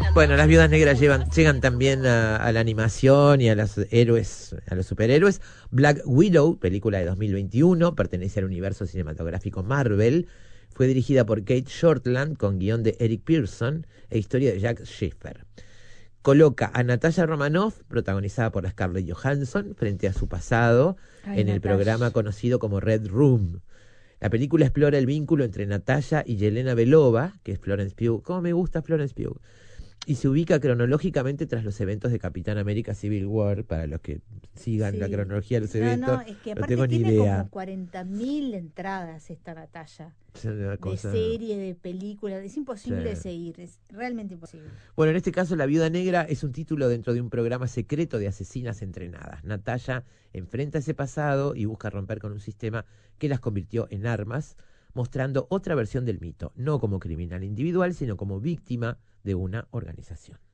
Bueno, las Viudas Negras llegan también a la animación y a los superhéroes. Black Widow, película de 2021, pertenece al universo cinematográfico Marvel. Fue dirigida por Kate Shortland, con guión de Eric Pearson e historia de Jack Schiffer. Coloca a Natasha Romanoff, protagonizada por Scarlett Johansson, frente a su pasado en el programa conocido como Red Room. La película explora el vínculo entre Natasha y Yelena Belova, que es Florence Pugh. ¿Cómo me gusta Florence Pugh? Y se ubica cronológicamente tras los eventos de Capitán América Civil War, para los que sigan la cronología de los eventos. No, es que no aparte tengo ni tiene idea. como 40.000 entradas esta batalla. Es una cosa... De serie, de película, es imposible Sí. seguir, es realmente imposible. Bueno, en este caso La Viuda Negra es un título dentro de un programa secreto de asesinas entrenadas. Natasha enfrenta ese pasado y busca romper con un sistema que las convirtió en armas, mostrando otra versión del mito, no como criminal individual, sino como víctima de una organización.